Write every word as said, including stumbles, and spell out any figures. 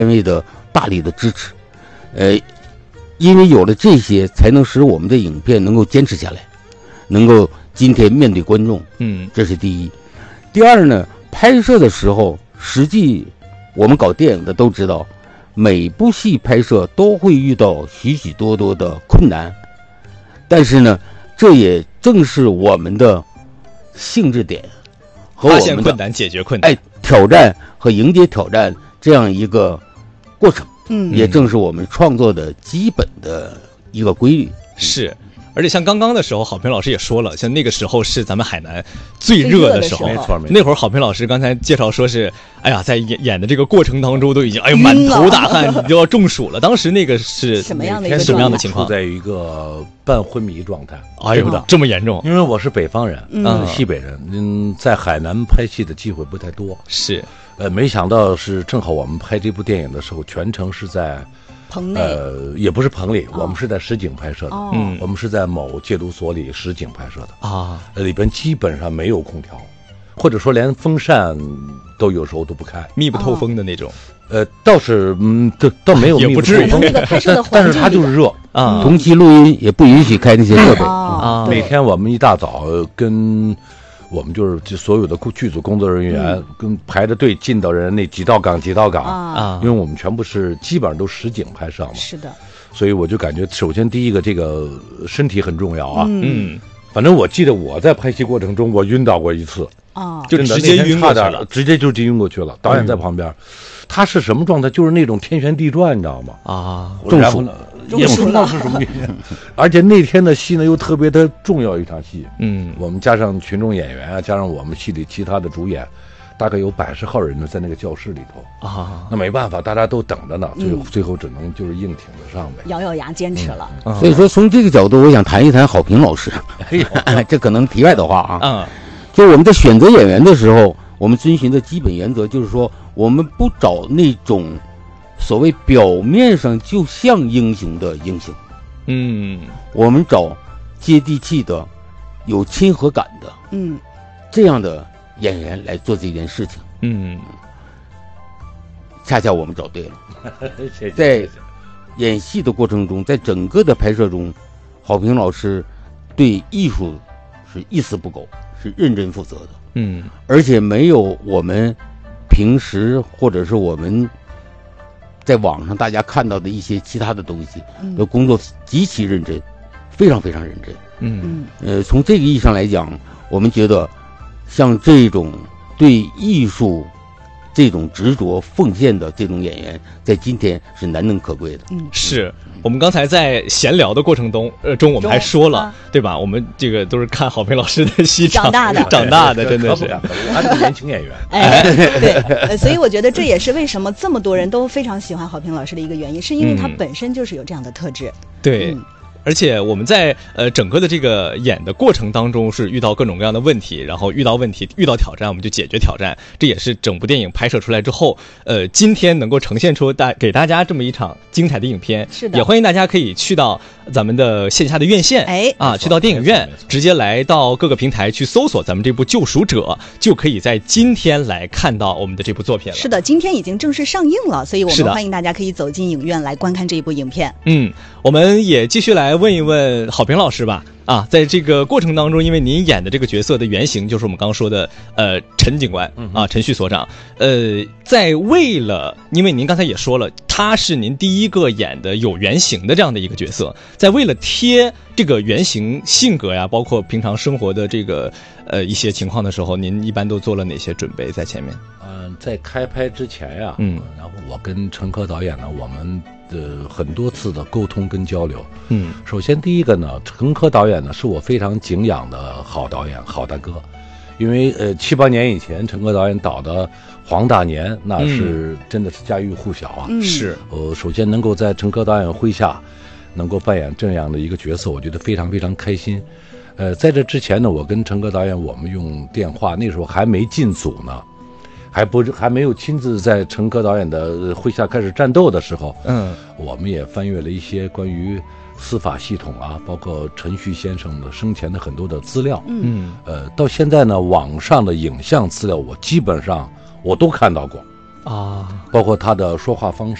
单位的大力的支持，呃，因为有了这些，才能使我们的影片能够坚持下来，能够今天面对观众。 嗯， 这是第一。第二呢，拍摄的时候，实际我们搞电影的都知道，每部戏拍摄都会遇到许许多多的困难，但是呢，这也正是我们的性质点和我们的发现困难、解决困难， 哎，挑战和迎接挑战这样一个过程， 嗯， 也正是我们创作的基本的一个规律。 是。而且像刚刚的时候，郝平老师也说了，像那个时候是咱们海南最热的时候， 没错没错。 那会儿郝平老师刚才介绍说是，哎呀，在演演的这个过程当中都已经哎呦满头大汗，你就要中暑了。当时那个是什么样的一个什么样的情况？ 处在一个半昏迷状态。 哎呦， 哦这么严重？ 因为我是北方人， 嗯西北人，嗯，在海南拍戏的机会不太多。 是， 呃，没想到是正好我们拍这部电影的时候，全程是在。 棚内呃，也不是棚里， 哦我们是在实景拍摄的。 哦嗯我们是在某戒毒所里实景拍摄的啊， 呃，里边基本上没有空调，或者说连风扇都有时候都不开， 密不透风的那种。 呃，倒是嗯，倒倒没有密不透也不至于风那个拍摄的环但是境它就是热。 啊， 同期录音也不允许开那些设备。 哦， 每对天我们一大早呃跟我们就是就所有的剧组工作人员、 嗯跟排着队进到人那几道岗几道岗， 啊， 啊因为我们全部是基本上都实景拍摄嘛， 是的， 所以我就感觉首先第一个这个身体很重要啊。 嗯嗯， 反正我记得我在拍戏过程中我晕倒过一次， 啊， 就真的直接那天晕过去了差点直接就晕过去了。导演在旁边，他是什么状态？就是那种天旋地转，你知道吗？ 啊， 中暑然后呢，也不知道是什么原因。而且那天的戏呢又特别的重要一场戏， 嗯， 我们加上群众演员啊，加上我们戏里其他的主演，大概有百十号人呢在那个教室里头。 啊， 那没办法，大家都等着呢，最后嗯最后只能就是硬挺着上呗。 咬咬牙坚持了。 啊所以说，从这个角度，我想谈一谈郝平老师。 哎呦， 这可能题外的话啊， 啊， 就我们在选择演员的时候，我们遵循的基本原则就是说，我们不找那种所谓表面上就像英雄的英雄， 嗯， 我们找接地气的、有亲和感的嗯这样的演员来做这件事情。 嗯， 恰恰我们找对了。 谢谢在演戏的过程中，在整个的拍摄中，郝平老师对艺术是一丝不苟，是认真负责的， 嗯， 而且没有我们平时或者是我们在网上大家看到的一些其他的东西， 嗯的工作极其认真，非常非常认真。 嗯， 嗯呃，从这个意义上来讲，我们觉得像这种对艺术这种执着奉献的这种演员，在今天是难能可贵的。 嗯， 是我们刚才在闲聊的过程中，呃，中我们还说了中啊， 对吧？我们这个都是看郝平老师的戏长大的长大的，真的是可不敢，可不敢他是个年轻演员。 哎，对，呃所以我觉得这也是为什么这么多人都非常喜欢郝平老师的一个原因，是因为他嗯本身就是有这样的特质。 对。 嗯而且我们在呃整个的这个演的过程当中，是遇到各种各样的问题，然后遇到问题、遇到挑战，我们就解决挑战。这也是整部电影拍摄出来之后，呃，今天能够呈现出大给大家这么一场精彩的影片。 是的也欢迎大家可以去到咱们的线下的院线， 哎啊，去到电影院，直接来到各个平台去搜索咱们这部《救赎者》，就可以在今天来看到我们的这部作品了。 是的，今天已经正式上映了，所以我是的们欢迎大家可以走进影院来观看这一部影片。 嗯，我们也继续来问一问郝平老师吧。啊，在这个过程当中，因为您演的这个角色的原型就是我们刚刚说的呃陈警官啊，陈旭所长。呃，在为了，因为您刚才也说了，他是您第一个演的有原型的这样的一个角色，在为了贴这个原型性格呀，包括平常生活的这个呃一些情况的时候，您一般都做了哪些准备在前面？ 嗯，在开拍之前呀， 嗯， 然后我跟陈科导演呢，我们的很多次的沟通跟交流。 嗯， 首先第一个呢，陈科导演呢是我非常敬仰的好导演、好大哥，因为呃七八年以前陈科导演导的《黄大年》，那是真的是家喻户晓啊。 嗯， 是， 呃，首先能够在陈科导演麾下，能够扮演这样的一个角色，我觉得非常非常开心。呃，在这之前呢，我跟陈科导演我们用电话，那时候还没进组呢。还不还没有亲自在陈科导演的麾下开始战斗的时候， 嗯， 我们也翻阅了一些关于司法系统啊，包括陈旭先生的生前的很多的资料。 嗯， 呃，到现在呢，网上的影像资料我基本上我都看到过。 啊， 包括他的说话方式。